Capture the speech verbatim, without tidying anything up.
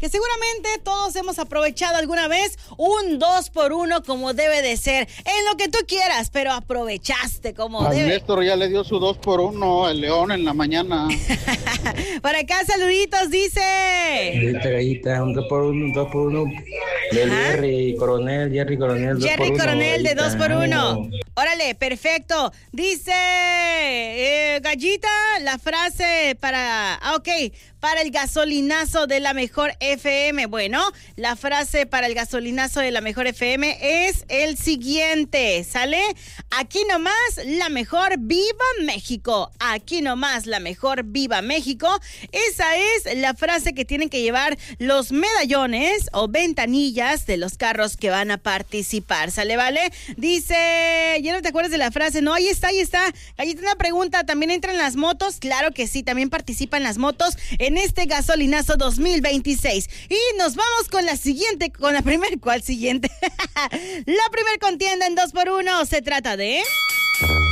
que seguramente todos hemos aprovechado alguna vez un dos por uno como debe de ser, en lo que tú quieras, pero aprovechaste como Al debe. Néstor ya le dio su dos por uno, el León en la mañana. Por acá, saluditos, dice. Gallita, gallita, un dos por uno, un dos por uno. Del Jerry Coronel, Jerry Coronel, dos Jerry por uno, Coronel de gallita. dos por uno. Órale, perfecto. Dice eh, Gallita, la frase para... Ah, ok, para el gasolinazo de la mejor F M. Bueno, la frase para el gasolinazo de la mejor F M es el siguiente, ¿sale? Aquí nomás la mejor, viva México. Aquí nomás la mejor, viva México. Esa es la frase que tienen que llevar los medallones o ventanillas de los carros que van a participar, ¿sale? ¿Vale? Dice, ¿ya no te acuerdas de la frase? No, ahí está, ahí está. Ahí está una pregunta, ¿también entran las motos? Claro que sí, también participan las motos en este gasolinazo dos mil veintiséis. Y nos vamos con la siguiente, con la primer, ¿cuál siguiente? La primer contienda en dos por uno se trata de...